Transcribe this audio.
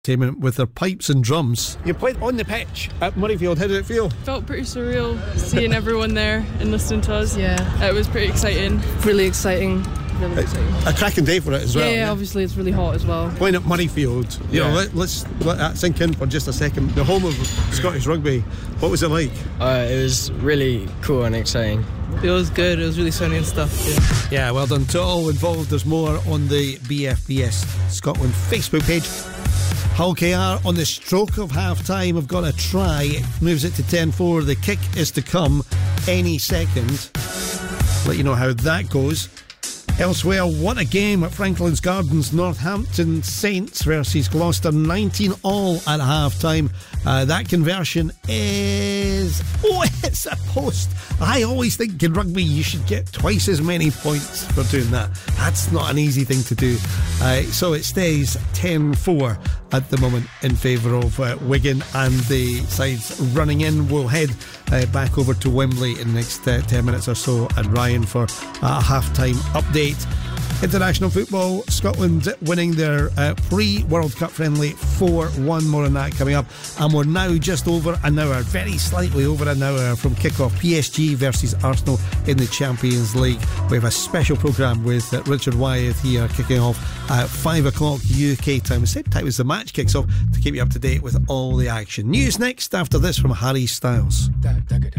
with their pipes and drums. You played on the pitch at Murrayfield. How did it feel? Felt pretty surreal seeing everyone there and listening to us. Yeah. It was pretty exciting. Really exciting. Really exciting. A cracking day for it as well. Yeah, obviously it's really hot as well. Playing at Murrayfield, you know, let's let that sink in for just a second. The home of Scottish rugby. What was it like? It was really cool and exciting. It was good. It was really sunny and stuff. Yeah, well done to all involved. There's more on the BFBS Scotland Facebook page. Hull KR on the stroke of half-time have got a try. Moves it to 10-4. The kick is to come any second. Let you know how that goes. Elsewhere, what a game at Franklin's Gardens. Northampton Saints versus Gloucester, 19-all at half-time. That conversion is... Oh, it's a post. I always think in rugby you should get twice as many points for doing that. That's not an easy thing to do. So it stays 10-4 at the moment in favour of Wigan, and the sides running in. We'll head back over to Wembley in the next 10 minutes or so, and Ryan for a half-time update. International football, Scotland winning their pre-World Cup friendly 4-1. More on that coming up. And we're now just over an hour, very slightly over an hour from kick-off. PSG versus Arsenal in the Champions League. We have a special programme with Richard Wyeth here kicking off at 5 o'clock UK time, the same time as the match kicks off, to keep you up to date with all the action. News next after this from Harry Styles.